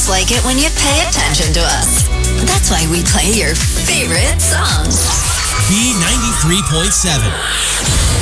just like it when you pay attention to us. That's why we play your favorite songs. B93.7.